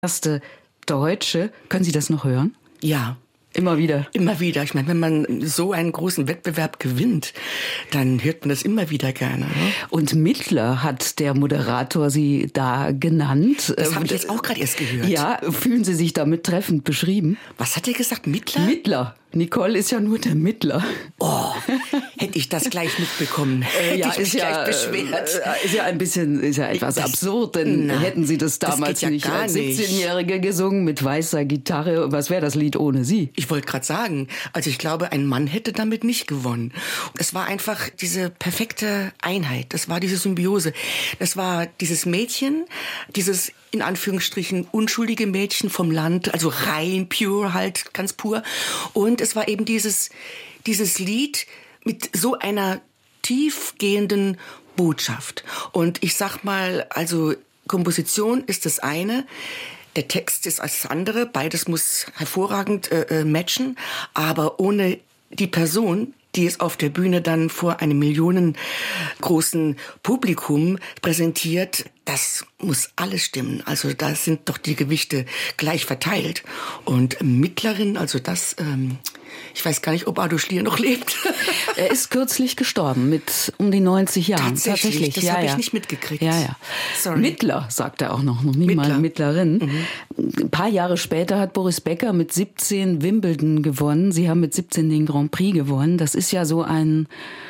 erste Deutsche. Können Sie das noch hören? Ja. Immer wieder? Immer wieder. Ich meine, wenn man so einen großen Wettbewerb gewinnt, dann hört man das immer wieder gerne. Ne? Und Mittler hat der Moderator Sie da genannt. Das habe ich jetzt auch gerade erst gehört. Ja, fühlen Sie sich damit treffend beschrieben? Was hat er gesagt? Mittler? Mittler. Nicole ist ja nur der Mittler. Oh, hätte ich das gleich mitbekommen. Hätte ich mich gleich beschwert. Ist ja ein bisschen, ist ja etwas absurd, denn hätten Sie das damals ja nicht als nicht. 17-Jährige gesungen mit weißer Gitarre, was wäre das Lied ohne Sie? Ich wollte gerade sagen, also ich glaube, ein Mann hätte damit nicht gewonnen. Es war einfach diese perfekte Einheit, das war diese Symbiose. Das war dieses Mädchen, dieses in Anführungsstrichen unschuldige Mädchen vom Land, also rein, pure halt, ganz pur. Und es war eben dieses Lied mit so einer tiefgehenden Botschaft. Und ich sag mal, also Komposition ist das eine, der Text ist das andere, beides muss hervorragend matchen, aber ohne die Person, die es auf der Bühne dann vor einem millionengroßen Publikum präsentiert, das muss alles stimmen. Also da sind doch die Gewichte gleich verteilt. Und Mittlerin, also das, ich weiß gar nicht, ob Ado Schlier noch lebt. Er ist kürzlich gestorben, mit um die 90 Jahren. Tatsächlich. Das habe ich nicht mitgekriegt. Ja. Sorry. Mittler, sagt er auch noch nie Mittler. mal Mittlerin. Ein paar Jahre später hat Boris Becker mit 17 Wimbledon gewonnen. Sie haben mit 17 den Grand Prix gewonnen. Das ist ja so ein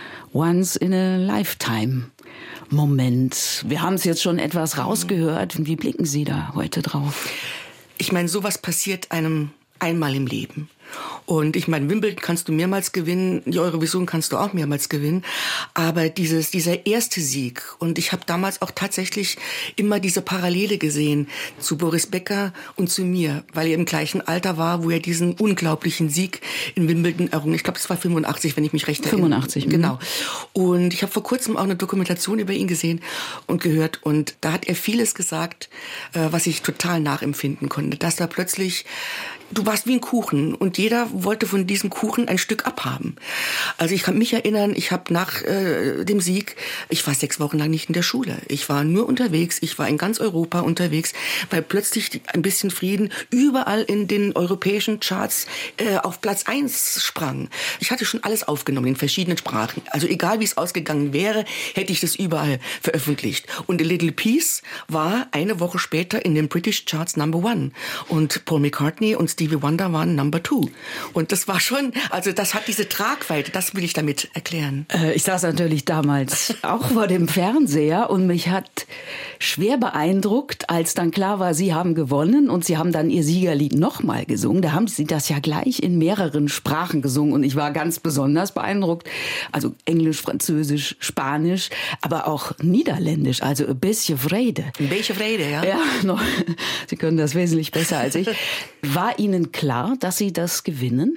Once-in-a-Lifetime-Moment. Wir haben es jetzt schon etwas rausgehört. Wie blicken Sie da heute drauf? Ich meine, sowas passiert einem einmal im Leben. Und ich meine, Wimbledon kannst du mehrmals gewinnen, die Eurovision kannst du auch mehrmals gewinnen, aber dieser erste Sieg, und ich habe damals auch tatsächlich immer diese Parallele gesehen zu Boris Becker und zu mir, weil er im gleichen Alter war, wo er diesen unglaublichen Sieg in Wimbledon errungen. Ich glaube, das war 85, wenn ich mich recht erinnere. 85. Genau. Und ich habe vor kurzem auch eine Dokumentation über ihn gesehen und gehört, und da hat er vieles gesagt, was ich total nachempfinden konnte, dass da plötzlich, du warst wie ein Kuchen und jeder wollte von diesem Kuchen ein Stück abhaben. Also ich kann mich erinnern, ich habe nach dem Sieg, ich war 6 Wochen lang nicht in der Schule. Ich war nur unterwegs, ich war in ganz Europa unterwegs, weil plötzlich ein bisschen Frieden überall in den europäischen Charts auf Platz 1 sprang. Ich hatte schon alles aufgenommen in verschiedenen Sprachen. Also egal wie es ausgegangen wäre, hätte ich das überall veröffentlicht. Und A Little Peace war eine Woche später in den British Charts Number 1. Und Paul McCartney und Stevie Wonder waren Number 2. Und das war schon, also das hat diese Tragweite, das will ich damit erklären. Ich saß natürlich damals auch vor dem Fernseher und mich hat schwer beeindruckt, als dann klar war, Sie haben gewonnen und Sie haben dann Ihr Siegerlied nochmal gesungen. Da haben Sie das ja gleich in mehreren Sprachen gesungen und ich war ganz besonders beeindruckt. Also Englisch, Französisch, Spanisch, aber auch Niederländisch, also ein bisschen Freude. Ein bisschen Freude, ja. Ja, noch. Sie können das wesentlich besser als ich. War Ihnen klar, dass Sie das gewinnen?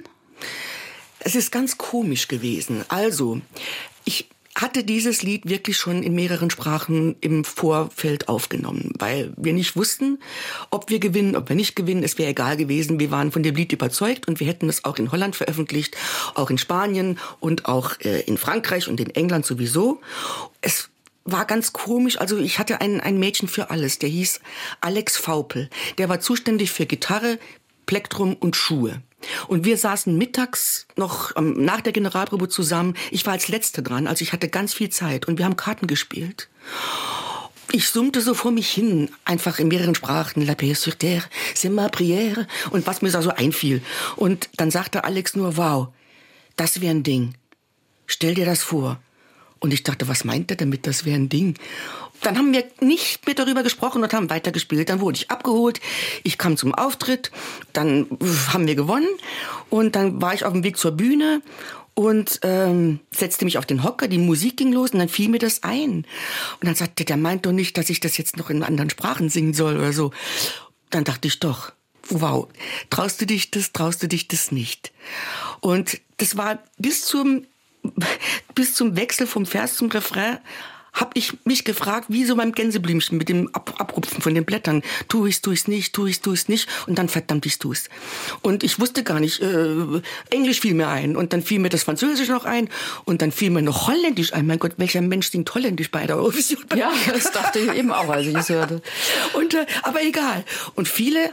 Es ist ganz komisch gewesen. Also, ich hatte dieses Lied wirklich schon in mehreren Sprachen im Vorfeld aufgenommen, weil wir nicht wussten, ob wir gewinnen, ob wir nicht gewinnen. Es wäre egal gewesen. Wir waren von dem Lied überzeugt und wir hätten es auch in Holland veröffentlicht, auch in Spanien und auch in Frankreich und in England sowieso. Es war ganz komisch, also ich hatte ein Mädchen für alles, der hieß Alex Vaupel. Der war zuständig für Gitarre, Plektrum und Schuhe. Und wir saßen mittags noch nach der Generalprobe zusammen. Ich war als Letzte dran, also ich hatte ganz viel Zeit und wir haben Karten gespielt. Ich summte so vor mich hin, einfach in mehreren Sprachen, La paix sur terre, c'est ma prière, und was mir da so einfiel. Und dann sagte Alex nur, wow, das wäre ein Ding. Stell dir das vor. Und ich dachte, was meint er damit, das wäre ein Ding? Dann haben wir nicht mehr darüber gesprochen und haben weitergespielt. Dann wurde ich abgeholt, ich kam zum Auftritt, dann haben wir gewonnen und dann war ich auf dem Weg zur Bühne und setzte mich auf den Hocker, die Musik ging los und dann fiel mir das ein. Und dann sagte der meint doch nicht, dass ich das jetzt noch in anderen Sprachen singen soll oder so. Dann dachte ich doch, wow, traust du dich das nicht? Und das war bis zum Wechsel vom Vers zum Refrain, habe ich mich gefragt, wie so beim Gänseblümchen mit dem Abrupfen von den Blättern. Tu ich's nicht, und dann verdammt, ich tu's. Und ich wusste gar nicht, Englisch fiel mir ein und dann fiel mir das Französisch noch ein und dann fiel mir noch Holländisch ein. Mein Gott, welcher Mensch singt Holländisch bei der Eurovision? Ja, das dachte ich eben auch, als ich es hörte. Aber egal. Und viele